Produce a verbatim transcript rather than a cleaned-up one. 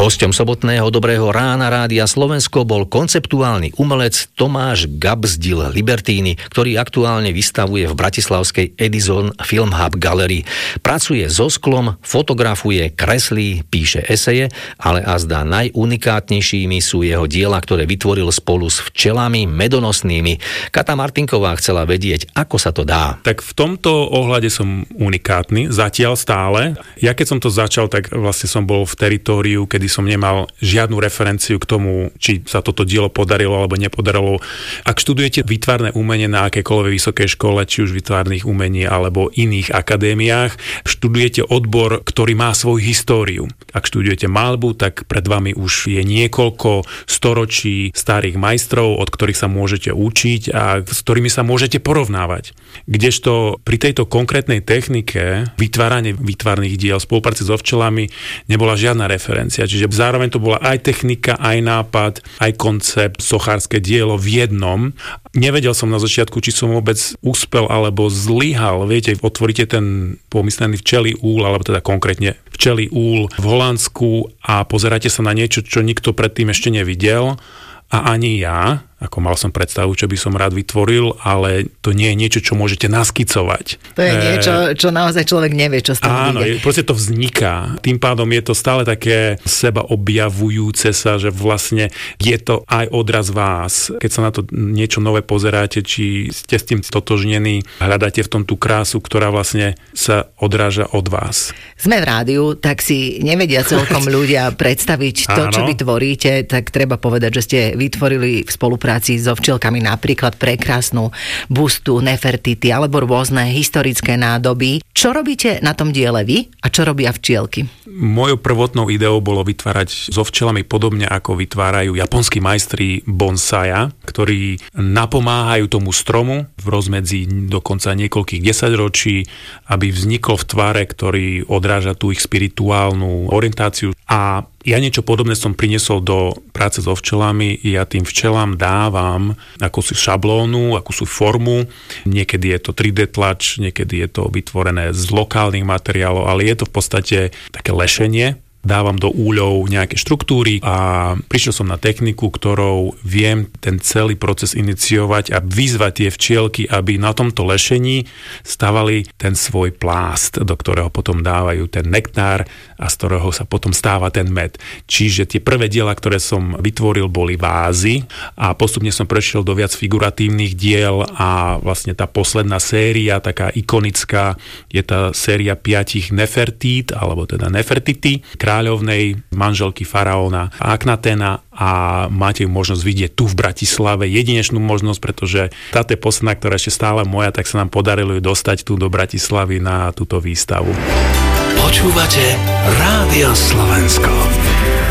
Hosťom sobotného Dobrého rána Rádia Slovensko bol konceptuálny umelec Tomáš Gabzdil Libertíny, ktorý aktuálne vystavuje v bratislavskej Edison Film Hub Gallery. Pracuje so sklom, fotografuje, kreslí, píše eseje, ale azda najunikátnejšími sú jeho diela, ktoré vytvoril spolu s včelami medonosnými. Kata Martinková chcela vedieť, ako sa to dá. Tak v tomto ohľade som unikátny, zatiaľ stále. Ja keď som to začal, tak vlastne som bol v teritóriu, kedy som nemal žiadnu referenciu k tomu, či sa toto dielo podarilo alebo nepodarilo. Ak študujete výtvarné umenie na akékoľvek vysokej škole, či už výtvarných umení alebo iných akadémiách, študujete odbor, ktorý má svoju históriu. Ak študujete maľbu, tak pred vami už je niekoľko storočí starých majstrov, od ktorých sa môžete učiť a s ktorými sa môžete porovnávať. Kdežto pri tejto konkrétnej technike vytváranie výtvarných diel, spolupráci so včelami nebola žiadna referencia. Čiže zároveň to bola aj technika, aj nápad, aj koncept, sochárske dielo v jednom. Nevedel som na začiatku, či som vôbec úspel alebo zlyhal. Viete, otvoríte ten pomyslený včelí úl, alebo teda konkrétne včelí úl v Holandsku a pozeráte sa na niečo, čo nikto predtým ešte nevidel a ani ja, ako mal som predstavu, čo by som rád vytvoril, ale to nie je niečo, čo môžete naskicovať. To je niečo, čo naozaj človek nevie, čo z toho áno, vyjde. Proste to vzniká. Tým pádom je to stále také seba objavujúce sa, že vlastne je to aj odraz vás. Keď sa na to niečo nové pozeráte, či ste s tým stotožnení, hľadáte v tom tú krásu, ktorá vlastne sa odráža od vás. Sme v rádiu, tak si nevedia celkom ľudia predstaviť to, čo vy tvoríte, tak treba povedať, že ste vytvorili v spolupráci so včielkami napríklad prekrásnu bustu Nefertity alebo rôzne historické nádoby. Čo robíte na tom diele vy a čo robia včielky? Mojou prvotnou ideou bolo vytvárať so včelami podobne ako vytvárajú japonskí majstri bonsaja, ktorí napomáhajú tomu stromu v rozmedzi dokonca niekoľkých desaťročí, aby vznikol v tvare, ktorý odráža tú ich spirituálnu orientáciu. A ja niečo podobné som priniesol do práce so včelami. Ja tým včelám dávam akúsi šablónu, akúsi formu. Niekedy je to tri dé tlač, niekedy je to vytvorené z lokálnych materiálov, ale je to v podstate také lešenie. Dávam do úľov nejaké štruktúry a prišiel som na techniku, ktorou viem ten celý proces iniciovať a vyzvať tie včielky, aby na tomto lešení stavali ten svoj plást, do ktorého potom dávajú ten nektár a z ktorého sa potom stáva ten med. Čiže tie prvé diela, ktoré som vytvoril, boli vázy a postupne som prešiel do viac figuratívnych diel a vlastne tá posledná séria, taká ikonická, je tá séria piatich Nefertít, alebo teda Nefertity, kráľovnej manželky faraóna Aknatena a máte ju možnosť vidieť tu v Bratislave, jedinečnú možnosť, pretože táto je posledná, ktorá ešte stále moja, tak sa nám podarilo ju dostať tu do Bratislavy na túto výstavu. Počúvate Rádio Slovensko.